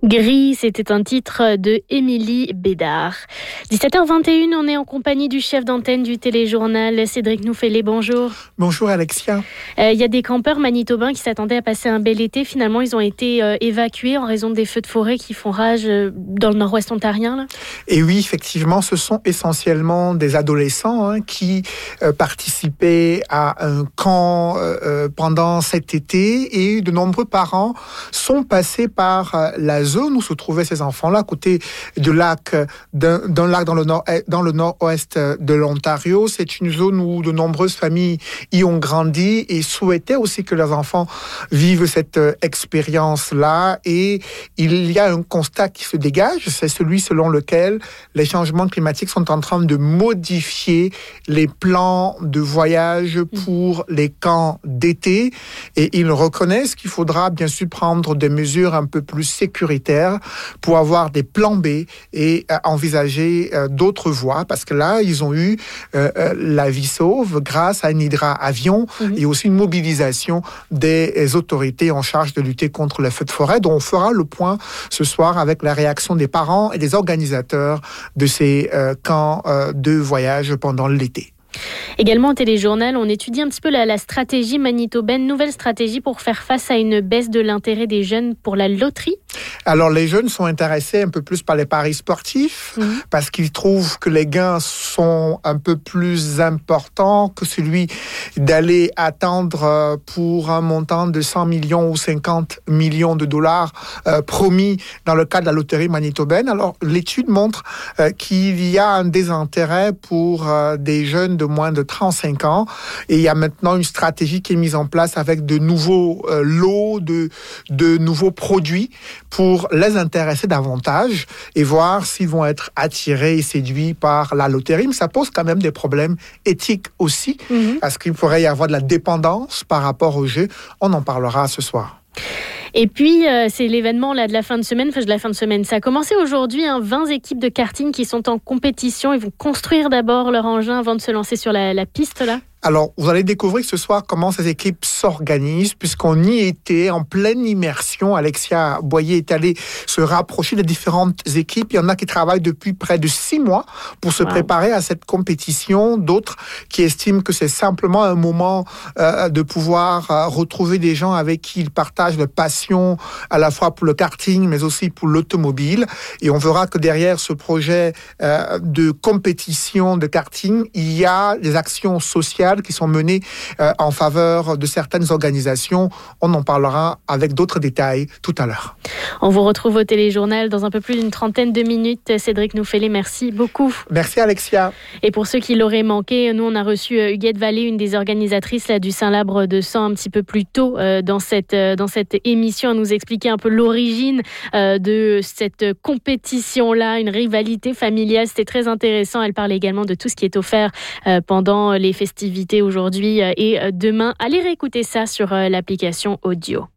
Gris, c'était un titre de Émilie Bédard. 17h21, on est en compagnie du chef d'antenne du téléjournal, Cédric Nouffelet. Bonjour. Bonjour Alexia. Il y a des campeurs manitobains qui s'attendaient à passer un bel été. Finalement, ils ont été évacués en raison des feux de forêt qui font rage dans le nord-ouest ontarien. Là. Et oui, effectivement, ce sont essentiellement des adolescents qui participaient à un camp pendant cet été, et de nombreux parents sont passés par la zone où se trouvaient ces enfants-là, à côté d'un lac dans le nord-ouest de l'Ontario. C'est une zone où de nombreuses familles y ont grandi et souhaitaient aussi que leurs enfants vivent cette expérience-là. Et il y a un constat qui se dégage, c'est celui selon lequel les changements climatiques sont en train de modifier les plans de voyage pour les camps d'été. Et ils reconnaissent qu'il faudra bien sûr prendre des mesures un peu plus sécuritaires pour avoir des plans B et envisager d'autres voies, parce que là, ils ont eu la vie sauve grâce à un hydravion et aussi une mobilisation des autorités en charge de lutter contre les feux de forêt, dont on fera le point ce soir avec la réaction des parents et des organisateurs de ces camps de voyage pendant l'été. Également au téléjournal, on étudie un petit peu la stratégie manitobaine, nouvelle stratégie pour faire face à une baisse de l'intérêt des jeunes pour la loterie. Alors, les jeunes sont intéressés un peu plus par les paris sportifs parce qu'ils trouvent que les gains sont un peu plus importants que celui d'aller attendre pour un montant de 100 millions ou 50 millions de dollars promis dans le cadre de la loterie manitobaine. Alors, l'étude montre qu'il y a un désintérêt pour des jeunes de moins de 35 ans, et il y a maintenant une stratégie qui est mise en place avec de nouveaux lots, de nouveaux produits pour les intéresser davantage et voir s'ils vont être attirés et séduits par la loterie. Mais ça pose quand même des problèmes éthiques aussi, parce qu'il pourrait y avoir de la dépendance par rapport au jeu. On en parlera ce soir. Et puis, c'est l'événement là, de la fin de semaine. Ça a commencé aujourd'hui. 20 équipes de karting qui sont en compétition. Ils vont construire d'abord leur engin avant de se lancer sur la piste là. Alors, vous allez découvrir ce soir comment ces équipes s'organisent, puisqu'on y était en pleine immersion. Alexia Boyer est allée se rapprocher des différentes équipes. Il y en a qui travaillent depuis près de 6 mois pour se préparer à cette compétition. D'autres qui estiment que c'est simplement un moment de pouvoir retrouver des gens avec qui ils partagent leur passion, à la fois pour le karting, mais aussi pour l'automobile. Et on verra que derrière ce projet de compétition de karting, il y a des actions sociales qui sont menées en faveur de certaines organisations. On en parlera avec d'autres détails tout à l'heure. On vous retrouve au téléjournal dans un peu plus d'une trentaine de minutes. Cédric Nouffelet, merci beaucoup. Merci Alexia. Et pour ceux qui l'auraient manqué, nous on a reçu Huguette Vallée, une des organisatrices là, du Saint-Labre de Sang un petit peu plus tôt dans cette émission, à nous expliquer un peu l'origine de cette compétition-là, une rivalité familiale. C'était très intéressant. Elle parle également de tout ce qui est offert pendant les festivités aujourd'hui et demain. Allez réécouter ça sur l'application audio.